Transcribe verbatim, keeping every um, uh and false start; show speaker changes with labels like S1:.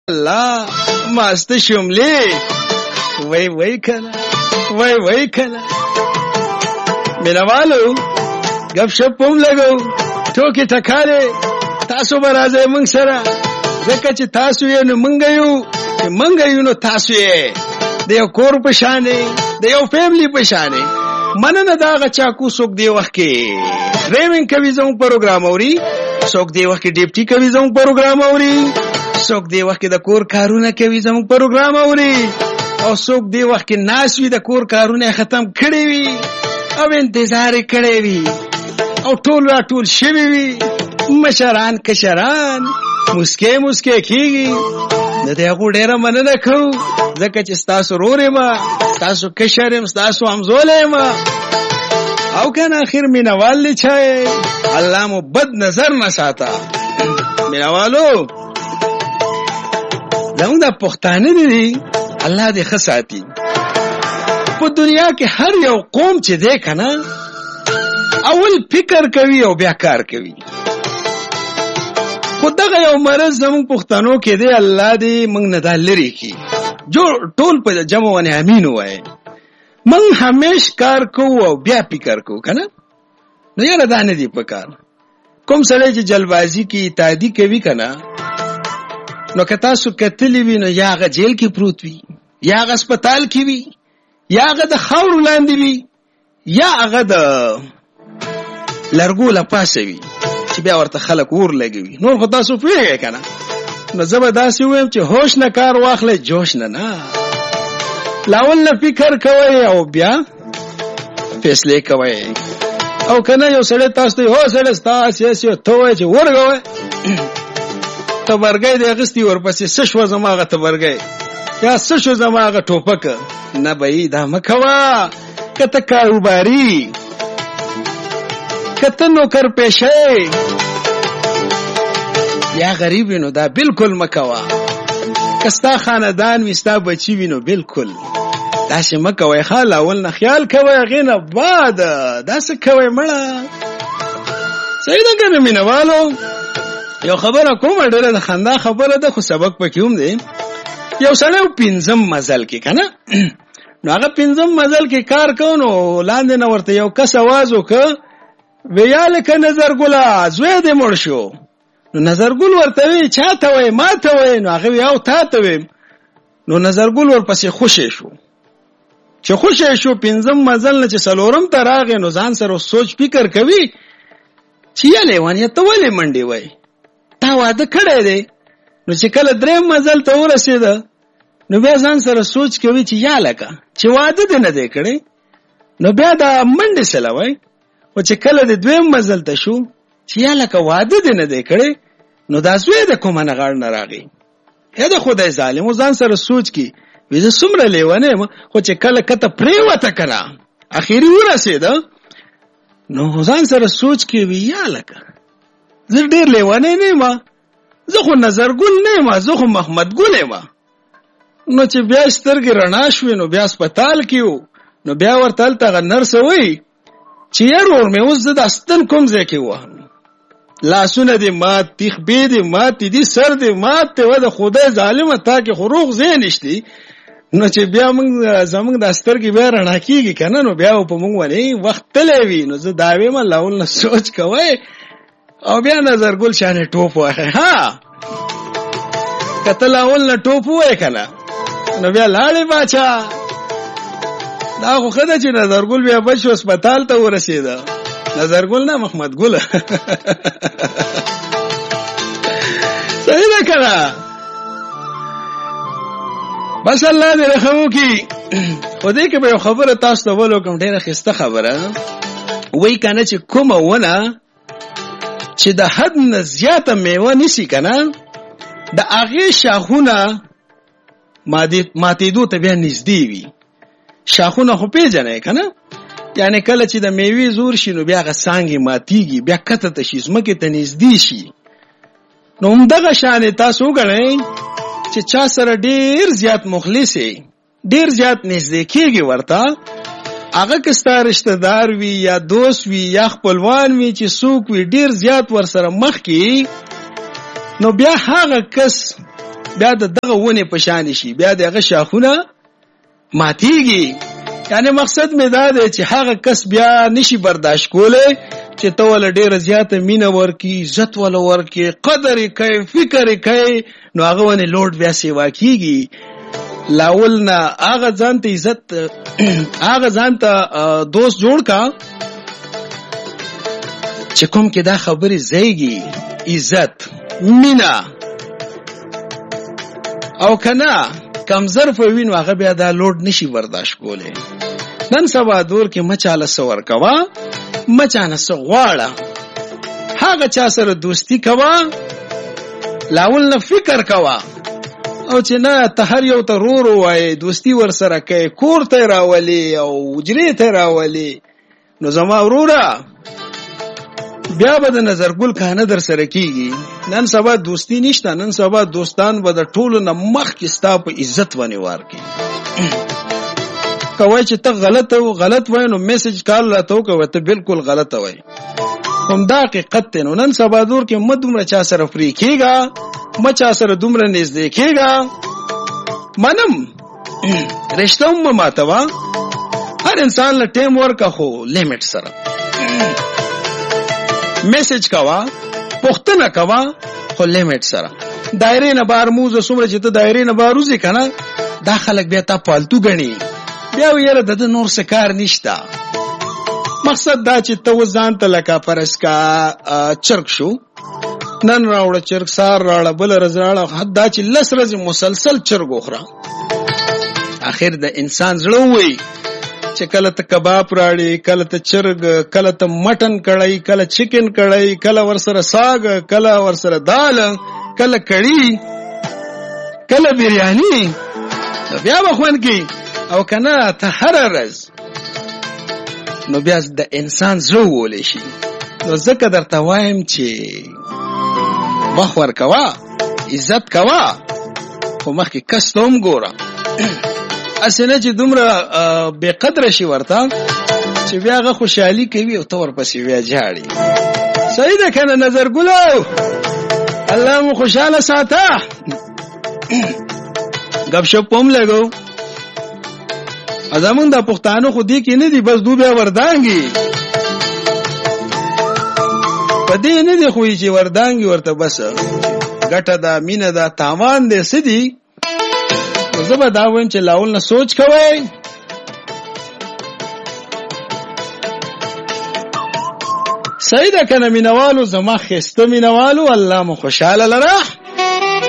S1: الله ماست شملی وای وای کنا وای وای کنا مینوالو گپ شپ پم لګو ټوکی ټکاله تاسو برازه موږ سره ځکه چې تاسو یې نو موږ یو موږ یو نو تاسو یې د یو کور په شانې د یو فیملی په شانې مننه دا غچا کو څوک دی وخت کې ریمینګ کوي زموږ پروګرام اوري څوک دی وخت کې ډیپټي کوي زموږ پروګرام اوري څوک دی وخت کې د کور کارونه کوي زموږ پروګرام اوري او څوک دی وخت کې ناس وي د کور کارونه ختم کړي وي او انتظار کړي وي او ټول را ټول شوي وي مشران کشران مسکه مسکه کیږي د دې هغه ډیره مننه کوو ځکه چې تاسو رورې ما تاسو کشرم تاسو همزولې ما او کنه اخر مینوال لچای الله مو بد نظر نه ساته مینوالو زموږ د پښتانه دي الله دې ښه ساتي په دنیا کې هر یو قوم چې دی کنه اول فکر کوي او بیا کار کوي خو دغه یو مرض زموږ پښتنو کې دی الله دې موږ نه دا لري کی جو ټول په جمع ونه امین وای موږ همیش کار کوو او بیا فکر کوو کنه نو یاره دا نه دی په کار کوم سړی چې جلبازي کې تادی کوي کنه نو که تاسو کتلی وي نو یا هغه جیل کې پروت وي یا هغه هسپتال کې وي یا هغه د خاورو لاندې وي یا هغه د لرګو له پاسه وي چې بیا ورته خلک اور لګوي نور خو تاسو پوهیږئ که نه نو زه به داسې ووایم چې هوش نه کار واخلئ جوش نه نه لاول نه فکر کوئ او بیا فیصلې کوئ او که نه یو سړی تاسو ته هو سړی ستا سیاسي ته وایي چې ورګوئ تبرګی دی اغستی ورپسې څه شوه زما هغه تبرګی یا څه شو زما هغه ټوپک نه به دا مه کوه که ته کاروباري که ته نوکر پیشه یا غریب نو دا بالکل مه کوه که ستا خاندان وي ستا بچي وي نو بالکل داسې مه کوئ ښه اول نه خیال کوئ هغې نه بعد داسې کوئ مړه صحیح ده که نه مینهوالو یو خبره کومه ډېره د خندا خبره ده خو سبق پکې هم دی یو سړی پنځم مزل کې که نه نو هغه پنځم مزل کې کار کوو نو لاندې نه ورته یو کس اواز وکړه ویا لکه نظرګله زوی دې مړ شو نو نظرګل ورته وی چا ته وای ما ته وای نو هغه یو تا ته وی نو نظرګل ورپسې خوشې شو چې خوشې شو پنځم مزل نه چې څلورم ته راغی نو ځان سره سوچ فکر کوي چې یا لیوانیه ته ولې منډې وای تا واده کړی دی نو چې کله دریم مزل ته ورسېده نو بیا ځان سره سوچ کوي چې یا لکه چې واده دې نه دی کړی نو بیا دا منډې سله وای او چې کله د دویم مزل ته شو چې یا لکه واده دې نه دی کړی نو دا زوی د کومه نه غاړه نه راغی یا د خدای ظالم ځان سره سوچ کی وې زه څومره لیونی یم خو چې کله کته پرېوته که نه اخري ورسېده نو ځان سره سوچ کی وی یا لکه زه ډېر لیونی نه یم زه خو نظرګل نه یم زه خو محمد ګل یم نو چې بیا سترګې رڼا شوې نو بیا هسپتال کې و نو بیا ورته هلته هغه نرسه وایي چې یار ور مې اوس زه د ستن کوم ځای کې وهم لاسونه دې مات دي خبې دې مات دي سر دې مات دی و د خدای ظالمه تا کې خو روغ ځای نشتی نو چې بیا موږ زموږ د سترګې بیا رڼا کېږي که نه نو بیا په موږ ولې وخت تللی وي نو زه دا ویم لاول نه سوچ کوئ او بیا نظرګل شانې ټوپ واخی ها که ته لاول نه ټوپ ووایې که نه نو بیا لاړې باچا دا خو ښه ده چې نظرګل بیا بچ شو هسپتال ته ورسېده نظرګل نه محمد ګل صحیح ده که نه بس الله دې رحم وکړي خو دې کې به یو خبره تاسو ته ول وکړم ډېره ښایسته خبره وایي که نه چې کومه ونه چې د حد نه زیاته میوه نیسي که نه د هغې شاخونه ماتېدو ته بیا نږدې وي شاخونه خو پیژنئ که نه یعنی کله چې د میوې زور شي نو بیا هغه څانګې ماتېږي بیا کته ته شي ځمکې ته نږدې شي نو همدغه شانې تاسو وګڼئ چې چا سره ډېر زیات مخلص یې ډېر زیات نږدې کېږي ورته هغه که ستا رشته دار وي یا دوست وي یا خپلوان وي چې څوک وي ډېر زیات ورسره مخ کې نو بیا هغه کس بیا د دغه ونې په شان شي، بیا دغه شاخونه ماتیږي. یعنی مقصد می دا دی چې هغه کس بیا نشي برداشت کولی چې ته ول ډیره زیاته مینه ورکی، عزت ول ورکی، قدر یې کوي، فکر یې کوي، نو هغه ونې لوټ بیا سیوا کیږي. لاول نه هغه ځان ته عزت هغه ځان ته دوست جوړ کا چې کوم کې دا خبرې زیږي، عزت، مینه، او کنه کم ظرف وینو هغه بیا دا لوډ نشي برداشت کولی. نن سبا دور کې مچاله سور کوا، مچانه سغواړه، هغه چا سره دوستی کوا، لاول نه فکر کوا، او چې نه ته هر یو ته رورو وای دوستی ور سره کوي، کور ته راولي او وجرې ته راولي، نو زما وروره بیا به د نظر ګل کانه در سره کیږي. نن سبا دوستی نشته، نن سبا دوستان به د ټولو نه مخکې ستا په عزت باندې وار کوي. کوي چې ته غلط او غلط وای نو میسج کال راته وکوي ته بالکل غلط وای، هم دا حقیقت دی. نو نن سبا دور کې مه دومره چا سره فری کېږه، مه چا سره دومره نږدې کېږه، منم رشته هم مه ماتوه، هر انسان له ټیم ورکه خو لیمټ سره. میسج کوا، پختنه کوا، خو لیمټ سره. دایره نه بار موزه سمره چې ته دایره نه بار وځې کنه، دا خلک بیا تا پالتو غني، بیا ویره د نور څه کار نشته. مقصد دا چې ته وځان ته لکه پرسکا چرګ شو، نن راوړه چرګ، سار راړه، بل ورځ راړه، حتی چې لس ورځې مسلسل چرګ وخوره، اخر د انسان زړه وي چې کله ته کباب راړي، کله ته چرګ، کله ته مټن کړی، کله چکن کړی، کله ورسره ساګ، کله ورسره دال، کله کړی، کله بریانی، بیا به خوند کی. او کنه ته هر ورځ، نو بیا د انسان زړه وولی شي. نو ځکه درته وایم چې وخت ورکوه، عزت کوه، خو مخکې کس ته هم ګوره، اسې نه چې دومره بې قدره شي ورته چې بیا هغه خوشحالي کوي او ته ورپسې بیا جاړي. صحیح ده که نه نظر ګلو؟ الله مو خوشحاله ساته. گپ شپ هم لګو. زمونږ د پښتانو خو دې کې نه دي، بس دو بیا وردانګي په دې نه دي، خو چې وردانګي ورته بس ګټه ده، مینه ده، تاوان دی، څه دي. زه به دا وایم چې لاول نه سوچ کوئ، صحیح ده که نه مینوالو؟ زما ښایسته مینوالو، الله مو خوشحاله لره.